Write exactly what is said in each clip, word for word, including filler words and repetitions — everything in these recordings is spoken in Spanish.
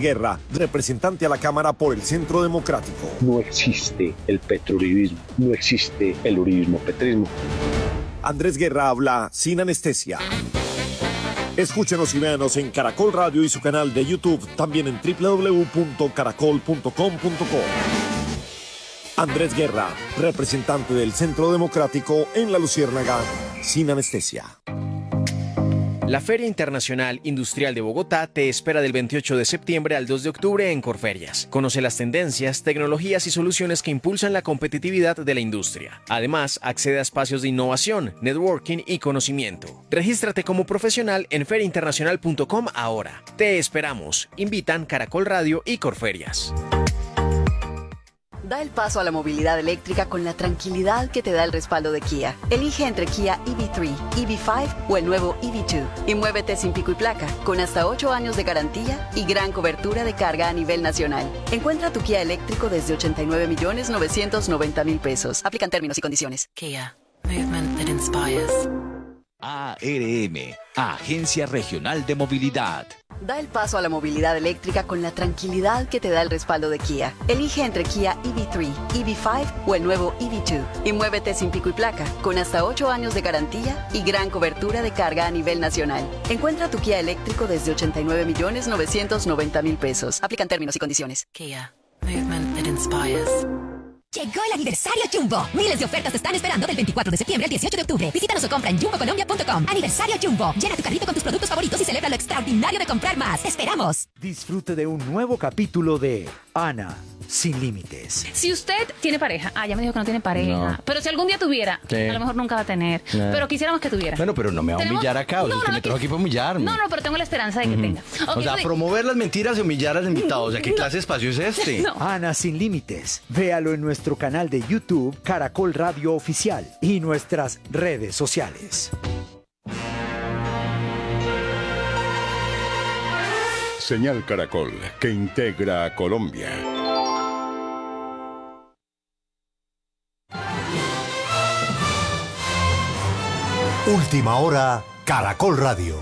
Andrés Guerra, representante a la Cámara por el Centro Democrático. No existe el petrouribismo, no existe el uribismo-petrismo. Andrés Guerra habla sin anestesia. Escúchenos y véanos en Caracol Radio y su canal de YouTube, también en doble u doble u doble u punto caracol punto com punto co. Andrés Guerra, representante del Centro Democrático en La Luciérnaga, sin anestesia. La Feria Internacional Industrial de Bogotá te espera del veintiocho de septiembre al dos de octubre en Corferias. Conoce las tendencias, tecnologías y soluciones que impulsan la competitividad de la industria. Además, accede a espacios de innovación, networking y conocimiento. Regístrate como profesional en feria internacional punto com ahora. Te esperamos. Invitan Caracol Radio y Corferias. Da el paso a la movilidad eléctrica con la tranquilidad que te da el respaldo de Kia. Elige entre Kia E V tres, E V cinco o el nuevo E V dos y muévete sin pico y placa, con hasta ocho años de garantía y gran cobertura de carga a nivel nacional. Encuentra tu Kia eléctrico desde ochenta y nueve millones novecientos noventa mil pesos. Aplican términos y condiciones. Kia, movement that inspires. A R M, Agencia Regional de Movilidad. Da el paso a la movilidad eléctrica con la tranquilidad que te da el respaldo de Kia. Elige entre Kia E V tres, E V cinco o el nuevo E V dos y muévete sin pico y placa, con hasta ocho años de garantía y gran cobertura de carga a nivel nacional. Encuentra tu Kia eléctrico desde ochenta y nueve millones novecientos noventa mil pesos. Aplican términos y condiciones. Kia, movement that inspires. Llegó el aniversario Jumbo. Miles de ofertas te están esperando del veinticuatro de septiembre al dieciocho de octubre. Visítanos o compra en jumbo colombia punto com. Aniversario Jumbo. Llena tu carrito con tus productos favoritos y celebra lo extraordinario de comprar más. ¡Te esperamos! Disfrute de un nuevo capítulo de Ana sin límites. Si usted tiene pareja, ah, ya me dijo que no tiene pareja, no. Pero si algún día tuviera, sí. A lo mejor nunca va a tener, no. Pero quisiéramos que tuviera. Bueno, pero no me va a humillar acá, o sea, no, no, que me trajo aquí para humillarme. No, no, pero tengo la esperanza de que uh-huh. tenga. Okay, o sea, sí. Promover las mentiras y humillar al invitado, o sea, ¿qué clase de espacio es este? No. Ana sin límites. Véalo en nuestro canal de YouTube, Caracol Radio Oficial, y nuestras redes sociales. Señal Caracol, que integra a Colombia. Última hora, Caracol Radio.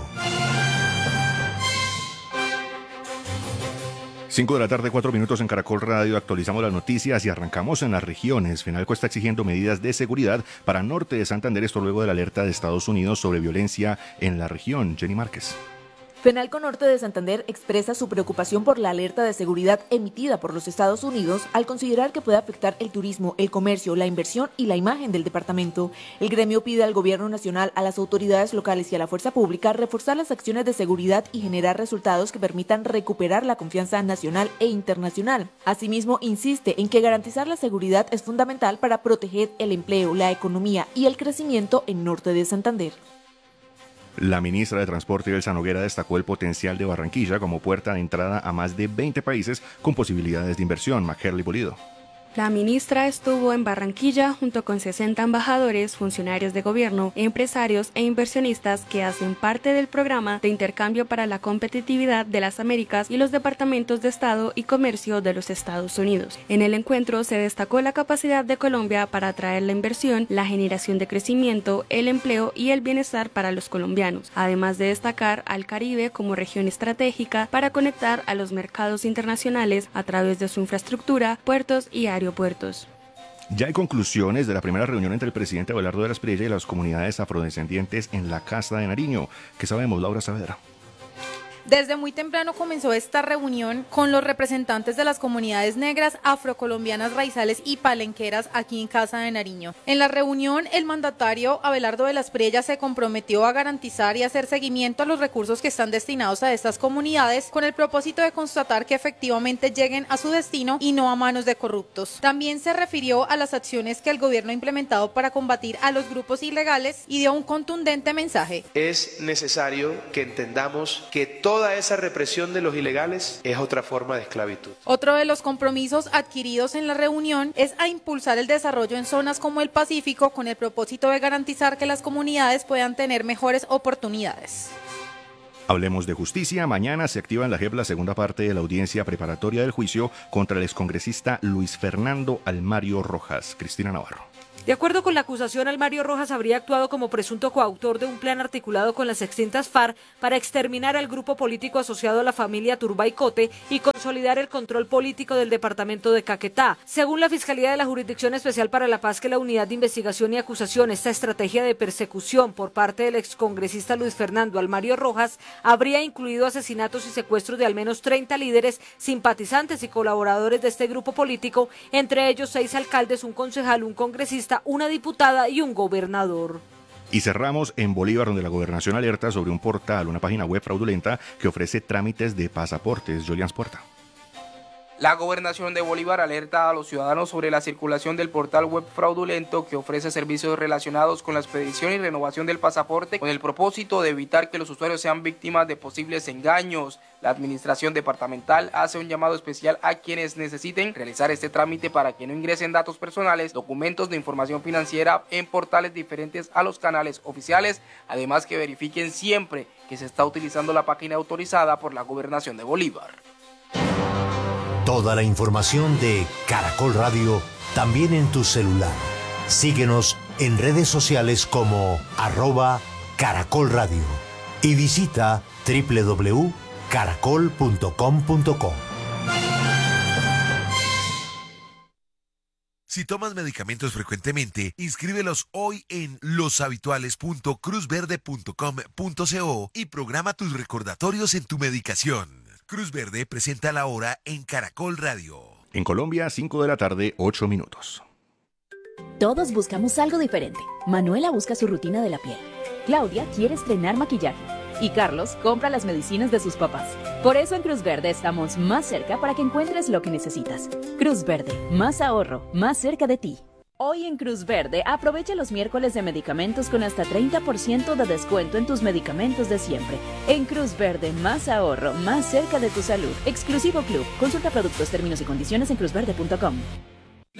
cinco de la tarde, cuatro minutos en Caracol Radio. Actualizamos las noticias y arrancamos en las regiones. Fenalco está exigiendo medidas de seguridad para norte de Santander, esto luego de la alerta de Estados Unidos sobre violencia en la región. Jenny Márquez. Fenalco Norte de Santander expresa su preocupación por la alerta de seguridad emitida por los Estados Unidos al considerar que puede afectar el turismo, el comercio, la inversión y la imagen del departamento. El gremio pide al gobierno nacional, a las autoridades locales y a la fuerza pública reforzar las acciones de seguridad y generar resultados que permitan recuperar la confianza nacional e internacional. Asimismo, insiste en que garantizar la seguridad es fundamental para proteger el empleo, la economía y el crecimiento en Norte de Santander. La ministra de Transporte, Elsa Noguera, destacó el potencial de Barranquilla como puerta de entrada a más de veinte países con posibilidades de inversión. Majerly Pulido. La ministra estuvo en Barranquilla junto con sesenta embajadores, funcionarios de gobierno, empresarios e inversionistas que hacen parte del programa de intercambio para la competitividad de las Américas y los departamentos de Estado y Comercio de los Estados Unidos. En el encuentro se destacó la capacidad de Colombia para atraer la inversión, la generación de crecimiento, el empleo y el bienestar para los colombianos, además de destacar al Caribe como región estratégica para conectar a los mercados internacionales a través de su infraestructura, puertos y aeropuertos. aeropuertos. Ya hay conclusiones de la primera reunión entre el presidente Abelardo de la Espriella y las comunidades afrodescendientes en la Casa de Nariño. ¿Qué sabemos, Laura Saavedra? Desde muy temprano comenzó esta reunión con los representantes de las comunidades negras, afrocolombianas, raizales y palenqueras aquí en Casa de Nariño. En la reunión, el mandatario Abelardo de la Espriella se comprometió a garantizar y hacer seguimiento a los recursos que están destinados a estas comunidades con el propósito de constatar que efectivamente lleguen a su destino y no a manos de corruptos. También se refirió a las acciones que el gobierno ha implementado para combatir a los grupos ilegales y dio un contundente mensaje. Es necesario que entendamos que todo Toda esa represión de los ilegales es otra forma de esclavitud. Otro de los compromisos adquiridos en la reunión es a impulsar el desarrollo en zonas como el Pacífico con el propósito de garantizar que las comunidades puedan tener mejores oportunidades. Hablemos de justicia. Mañana se activa en la J E P la segunda parte de la audiencia preparatoria del juicio contra el excongresista Luis Fernando Almario Rojas. Cristina Navarro. De acuerdo con la acusación, Almario Rojas habría actuado como presunto coautor de un plan articulado con las extintas FARC para exterminar al grupo político asociado a la familia Turbay Cote y con consolidar el control político del departamento de Caquetá. Según la Fiscalía de la Jurisdicción Especial para la Paz, que la Unidad de Investigación y Acusación, esta estrategia de persecución por parte del excongresista Luis Fernando Almario Rojas habría incluido asesinatos y secuestros de al menos treinta líderes, simpatizantes y colaboradores de este grupo político, entre ellos seis alcaldes, un concejal, un congresista, una diputada y un gobernador. Y cerramos en Bolívar, donde la gobernación alerta sobre un portal, una página web fraudulenta que ofrece trámites de pasaportes. Julián Puerta. La Gobernación de Bolívar alerta a los ciudadanos sobre la circulación del portal web fraudulento que ofrece servicios relacionados con la expedición y renovación del pasaporte con el propósito de evitar que los usuarios sean víctimas de posibles engaños. La Administración Departamental hace un llamado especial a quienes necesiten realizar este trámite para que no ingresen datos personales, documentos de información financiera en portales diferentes a los canales oficiales, además que verifiquen siempre que se está utilizando la página autorizada por la Gobernación de Bolívar. Toda la información de Caracol Radio también en tu celular. Síguenos en redes sociales como arroba Caracol Radio y visita doble u doble u doble u punto caracol punto com punto co. Si tomas medicamentos frecuentemente, inscríbelos hoy en loshabituales punto cruz verde punto com punto co y programa tus recordatorios en tu medicación. Cruz Verde presenta la hora en Caracol Radio. En Colombia, cinco de la tarde, ocho minutos. Todos buscamos algo diferente. Manuela busca su rutina de la piel. Claudia quiere estrenar maquillaje. Y Carlos compra las medicinas de sus papás. Por eso en Cruz Verde estamos más cerca para que encuentres lo que necesitas. Cruz Verde, más ahorro, más cerca de ti. Hoy en Cruz Verde, aprovecha los miércoles de medicamentos con hasta treinta por ciento de descuento en tus medicamentos de siempre. En Cruz Verde, más ahorro, más cerca de tu salud. Exclusivo Club. Consulta productos, términos y condiciones en cruz verde punto com.